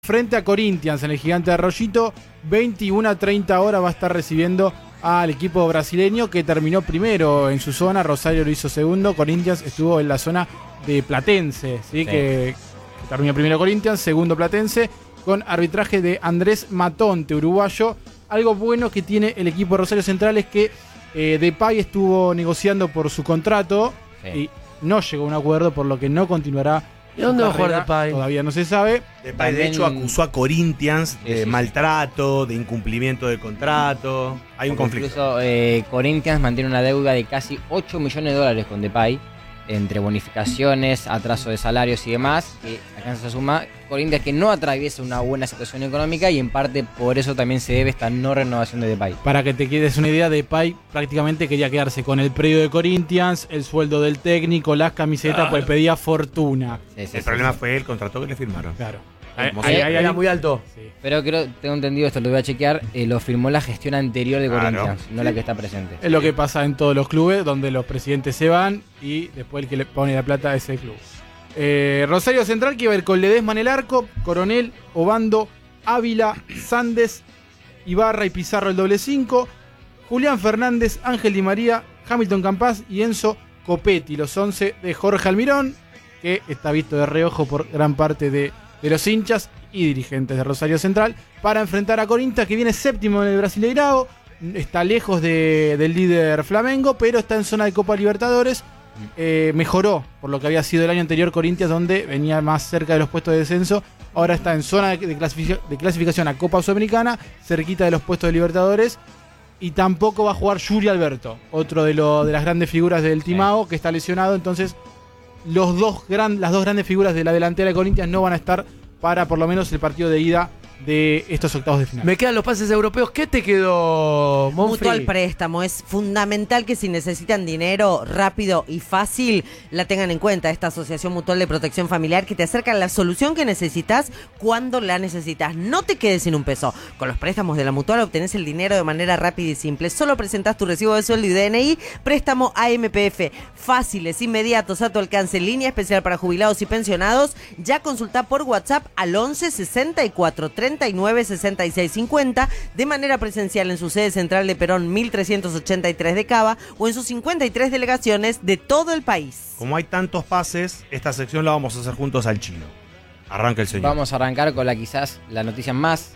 frente a Corinthians en el Gigante de Arroyito. 21:30 horas va a estar recibiendo al equipo brasileño que terminó primero en su zona. Rosario lo hizo segundo. Corinthians estuvo en la zona de Platense, ¿sí? Que terminó primero Corinthians, segundo Platense, con arbitraje de Andrés Matonte, uruguayo. Algo bueno que tiene el equipo de Rosario Central es que Depay estuvo negociando por su contrato y no llegó a un acuerdo, por lo que no continuará. ¿Y dónde va a jugar Depay? Todavía no se sabe. Depay, de hecho, acusó a Corinthians de maltrato, de incumplimiento de contrato. Hay un conflicto. Incluso Corinthians mantiene una deuda de casi $8 millones con Depay, entre bonificaciones, atraso de salarios y demás, que alcanza esa suma. Corinthians que no atraviesa una buena situación económica y en parte por eso también se debe esta no renovación de Depay. Para que te quedes una idea, Depay prácticamente quería quedarse con el predio de Corinthians, el sueldo del técnico, las camisetas, pues pedía fortuna. El problema fue el contrato que le firmaron. Claro. Ahí era muy alto. Sí. Pero tengo entendido, esto lo voy a chequear, lo firmó la gestión anterior de Corinthians, no la que está presente. Es lo que pasa en todos los clubes, donde los presidentes se van y después el que le pone la plata es el club. Rosario Central, que iba a ir con Ledesma en el arco, Coronel, Obando, Ávila, Sandes, Ibarra y Pizarro el doble 5, Julián Fernández, Ángel Di María, Hamilton Campas y Enzo Copetti, los 11 de Jorge Almirón, que está visto de reojo por gran parte de los hinchas y dirigentes de Rosario Central, para enfrentar a Corinthians, que viene séptimo en el Brasileirao, está lejos del líder Flamengo, pero está en zona de Copa Libertadores. Mejoró por lo que había sido el año anterior Corinthians, donde venía más cerca de los puestos de descenso. Ahora está en zona de clasificación a Copa Sudamericana, cerquita de los puestos de Libertadores. Y tampoco va a jugar Yuri Alberto, otro de las grandes figuras del Timao, que está lesionado. Entonces las dos grandes figuras de la delantera de Corinthians no van a estar para por lo menos el partido de ida de estos octavos de final. Me quedan los pases europeos. ¿Qué te quedó, Monfri? Mutual Préstamo. Es fundamental que si necesitan dinero rápido y fácil, la tengan en cuenta. Esta Asociación Mutual de Protección Familiar que te acerca a la solución que necesitas cuando la necesitas. No te quedes sin un peso. Con los préstamos de la Mutual obtenés el dinero de manera rápida y simple. Solo presentás tu recibo de sueldo y DNI. Préstamo AMPF. Fáciles, inmediatos, a tu alcance. Línea especial para jubilados y pensionados. Ya consultá por WhatsApp al 11 64 39 66 50 de manera presencial en su sede central de Perón 1383 de Cava o en sus 53 delegaciones de todo el país. Como hay tantos pases, esta sección la vamos a hacer juntos al chino. Arranca el señor. Vamos a arrancar con quizás la noticia más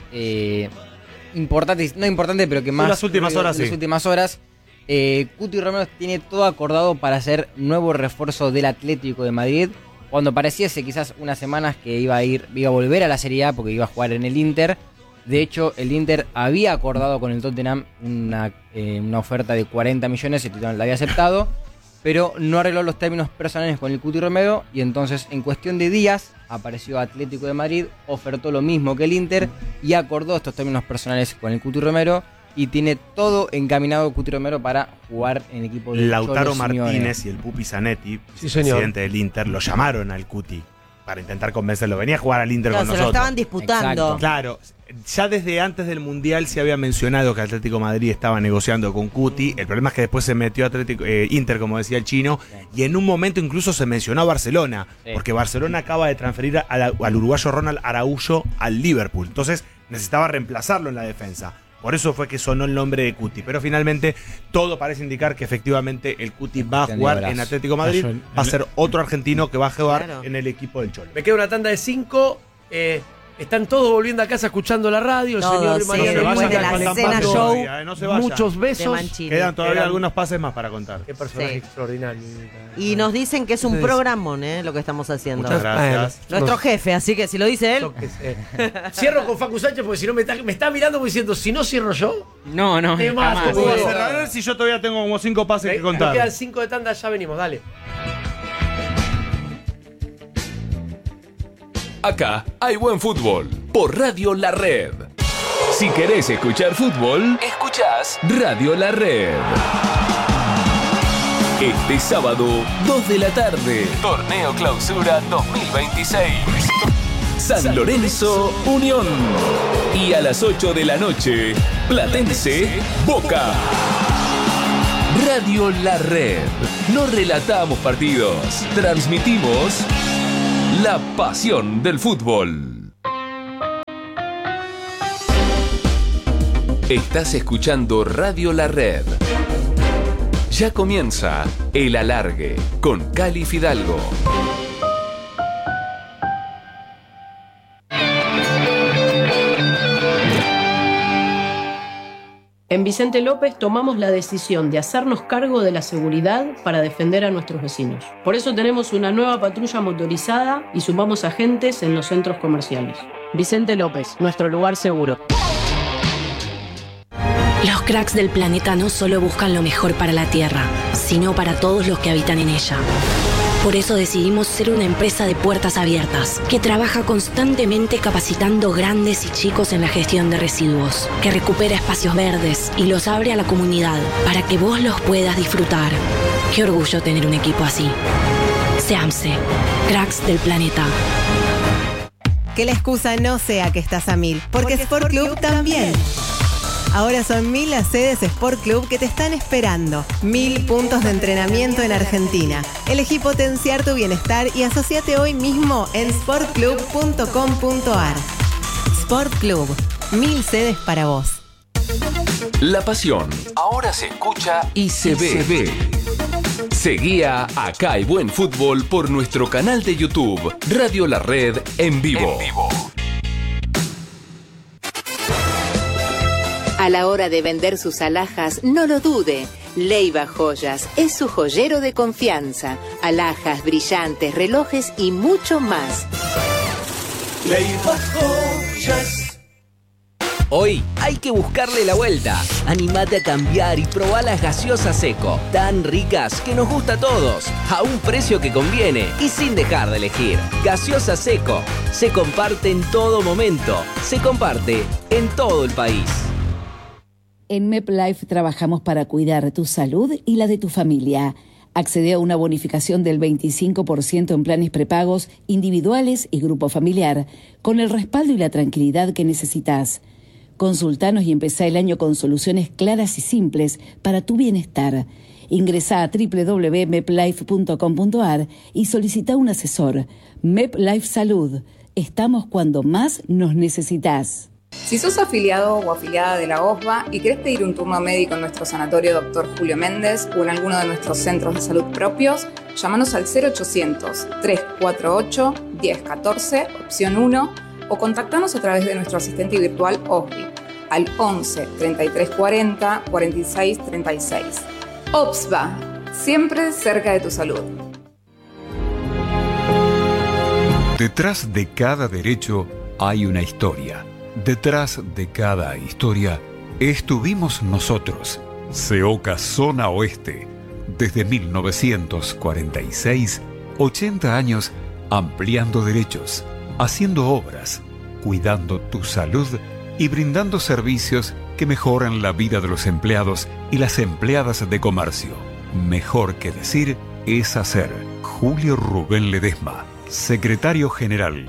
importante, no importante, pero que más... En las últimas horas, Las últimas horas. Cuti Romero tiene todo acordado para hacer nuevo refuerzo del Atlético de Madrid. Cuando pareciese quizás unas semanas que iba a volver a la Serie A porque iba a jugar en el Inter. De hecho, el Inter había acordado con el Tottenham una oferta de 40 millones, el Tottenham la había aceptado, pero no arregló los términos personales con el Cuti Romero y entonces en cuestión de días apareció Atlético de Madrid, ofertó lo mismo que el Inter y acordó estos términos personales con el Cuti Romero. Y tiene todo encaminado Cuti Romero para jugar en el equipo de Lautaro Martínez y el Pupi Zanetti, presidente del Inter, lo llamaron al Cuti para intentar convencerlo. Venía a jugar al Inter con nosotros. Se lo estaban disputando. Exacto. Claro, ya desde antes del Mundial se había mencionado que Atlético de Madrid estaba negociando con Cuti. El problema es que después se metió Inter, como decía el chino, y en un momento incluso se mencionó a Barcelona, porque Barcelona acaba de transferir al uruguayo Ronald Araújo al Liverpool. Entonces necesitaba reemplazarlo en la defensa. Por eso fue que sonó el nombre de Cuti. Pero finalmente todo parece indicar que efectivamente el Cuti va a jugar en Atlético de Madrid. Va a ser otro argentino que va a jugar en el equipo del Cholo. Me queda una tanda de 5. Están todos volviendo a casa escuchando la radio. El señor Mariano después de la cena show. No se vayan. Muchos besos. Quedan todavía algunos pases más para contar. Qué personaje extraordinario. Y nos dicen que es un programón, lo que estamos haciendo. Muchas gracias. Nuestro jefe, así que si lo dice él. Cierro con Facu Sánchez porque si no me está mirando como diciendo, si no cierro yo. No. ¿Qué más? ¿Cómo voy a cerrar? A ver si yo todavía tengo como 5 pases que contar. Nos quedan 5 de tanda, ya venimos, dale. Acá hay buen fútbol por Radio La Red. Si querés escuchar fútbol, escuchás Radio La Red. Este sábado, 2 de la tarde, Torneo Clausura 2026. San Lorenzo, Unión. Y a las 8 de la noche, Platense, Boca. Radio La Red. No relatamos partidos, transmitimos la pasión del fútbol. Estás escuchando Radio La Red. Ya comienza El Alargue con Cali Fidalgo. En Vicente López tomamos la decisión de hacernos cargo de la seguridad para defender a nuestros vecinos. Por eso tenemos una nueva patrulla motorizada y sumamos agentes en los centros comerciales. Vicente López, nuestro lugar seguro. Los cracks del planeta no solo buscan lo mejor para la Tierra, sino para todos los que habitan en ella. Por eso decidimos ser una empresa de puertas abiertas, que trabaja constantemente capacitando grandes y chicos en la gestión de residuos, que recupera espacios verdes y los abre a la comunidad para que vos los puedas disfrutar. Qué orgullo tener un equipo así. SEAMSE, cracks del planeta. Que la excusa no sea que estás a 1000, porque Sport Club también. Ahora son 1000 las sedes Sport Club que te están esperando. 1000 puntos de entrenamiento en Argentina. Elegí potenciar tu bienestar y asociate hoy mismo en sportclub.com.ar. Sport Club, 1000 sedes para vos. La pasión ahora se escucha y se ve. Seguía Acá hay buen fútbol por nuestro canal de YouTube, Radio La Red en vivo. A la hora de vender sus alhajas, no lo dude. Leiva Joyas es su joyero de confianza. Alhajas, brillantes, relojes y mucho más. Leiva Joyas. Hoy hay que buscarle la vuelta. Animate a cambiar y probá las gaseosas Seco, tan ricas que nos gusta a todos, a un precio que conviene y sin dejar de elegir. Gaseosa Seco, se comparte en todo momento, se comparte en todo el país. En MepLife trabajamos para cuidar tu salud y la de tu familia. Accede a una bonificación del 25% en planes prepagos individuales y grupo familiar, con el respaldo y la tranquilidad que necesitas. Consultanos y empezá el año con soluciones claras y simples para tu bienestar. Ingresá a www.meplife.com.ar y solicita un asesor. MepLife Salud. Estamos cuando más nos necesitas. Si sos afiliado o afiliada de la OSBA y querés pedir un turno médico en nuestro sanatorio Dr. Julio Méndez o en alguno de nuestros centros de salud propios, llámanos al 0800-348-1014, opción 1, o contactanos a través de nuestro asistente virtual OSBI al 11 33 40 46 36. OSBA, siempre cerca de tu salud. Detrás de cada derecho hay una historia. Detrás de cada historia estuvimos nosotros, CEOCA Zona Oeste, desde 1946, 80 años ampliando derechos, haciendo obras, cuidando tu salud y brindando servicios que mejoran la vida de los empleados y las empleadas de comercio. Mejor que decir es hacer. Julio Rubén Ledesma, Secretario General.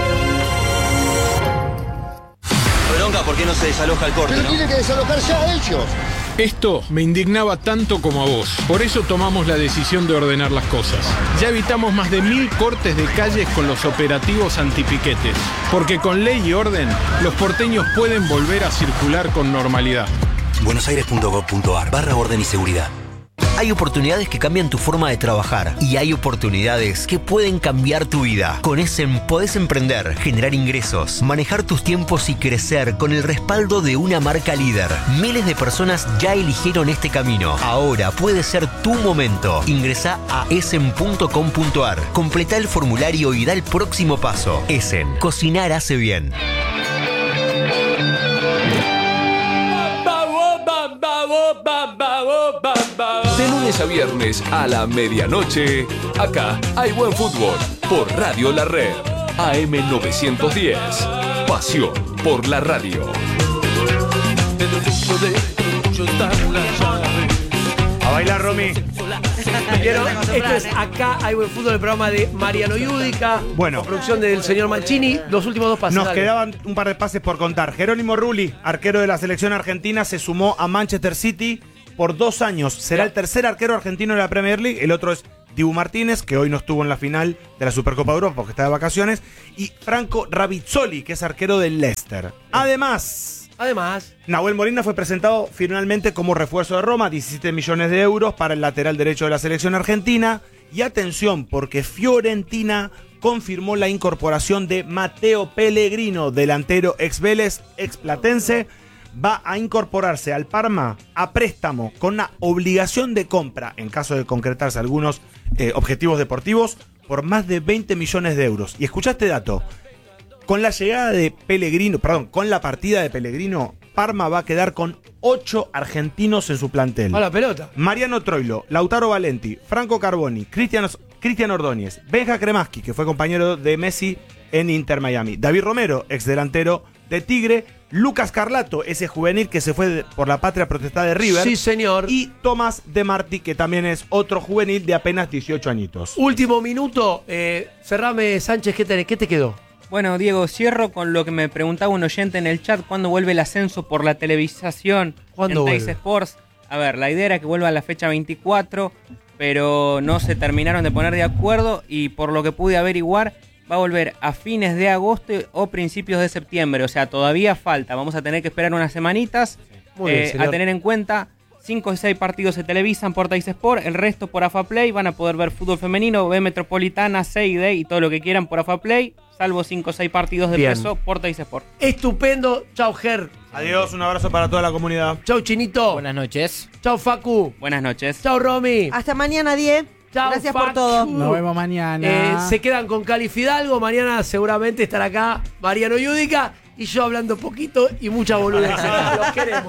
¿Por qué no se desaloja el corte? Pero tiene que desalojar ya ellos. Esto me indignaba tanto como a vos. Por eso tomamos la decisión de ordenar las cosas. Ya evitamos más de 1000 cortes de calles con los operativos antipiquetes. Porque con ley y orden, los porteños pueden volver a circular con normalidad. buenosaires.gov.ar/orden y seguridad. Hay oportunidades que cambian tu forma de trabajar y hay oportunidades que pueden cambiar tu vida. Con Essen podés emprender, generar ingresos, manejar tus tiempos y crecer con el respaldo de una marca líder. Miles de personas ya eligieron este camino. Ahora puede ser tu momento. Ingresá a essen.com.ar, completá el formulario y da el próximo paso. Essen, cocinar hace bien. De lunes a viernes a la medianoche, acá hay buen fútbol por Radio La Red, AM 910. Pasión por la radio. A bailar, Romy. Esto es Acá hay buen fútbol, el programa de Mariano Yudica. Bueno, con producción del señor Mancini. Los últimos dos pases. Nos quedaban un par de pases por contar. Jerónimo Rulli, arquero de la selección argentina, se sumó a Manchester City por 2 años. Será el tercer arquero argentino de la Premier League. El otro es Dibu Martínez, que hoy no estuvo en la final de la Supercopa de Europa porque está de vacaciones. Y Franco Ravizzoli, que es arquero del Leicester. Además, Además, Nahuel Molina fue presentado finalmente como refuerzo de Roma, 17 millones de euros para el lateral derecho de la selección argentina. Y atención, porque Fiorentina confirmó la incorporación de Matteo Pellegrino, delantero ex Vélez, ex Platense. Va a incorporarse al Parma a préstamo con una obligación de compra, en caso de concretarse algunos objetivos deportivos, por más de 20 millones de euros. Y escuchá este dato. Con la llegada de Pellegrino, con la partida de Pellegrino, Parma va a quedar con 8 argentinos en su plantel. A la pelota. Mariano Troilo, Lautaro Valenti, Franco Carboni, Cristian Ordóñez, Benja Kremaski, que fue compañero de Messi en Inter Miami, David Romero, ex delantero de Tigre, Lucas Carlato, ese juvenil que se fue por la patria protestada de River. Sí, señor. Y Tomás De Marti, que también es otro juvenil de apenas 18 añitos. Último minuto. Cerrame, Sánchez, ¿qué te quedó? Bueno, Diego, cierro con lo que me preguntaba un oyente en el chat. ¿Cuándo vuelve el ascenso por la televisación ¿Cuándo en vuelve? Teis Sports? A ver, la idea era que vuelva a la fecha 24, pero no se terminaron de poner de acuerdo y por lo que pude averiguar, va a volver a fines de agosto o principios de septiembre. O sea, todavía falta. Vamos a tener que esperar unas semanitas. Muy bien, señor. A tener en cuenta, 5 o 6 partidos se televisan por Teis Sport, el resto por AFA Play. Van a poder ver fútbol femenino, B Metropolitana, C&D y todo lo que quieran por AFA Play, salvo 5 o 6 partidos de Bien. peso por Teis Sport. Estupendo. Chau, Ger. Adiós, un abrazo para toda la comunidad. Chau, Chinito. Buenas noches. Chau, Facu. Buenas noches. Chau, Romy. Hasta mañana, Die. Chau, Gracias Facu. por todo. Nos vemos mañana. Se quedan con Cali Fidalgo. Mañana seguramente estará acá Mariano Yudica y yo hablando poquito y mucha boludez. Los queremos.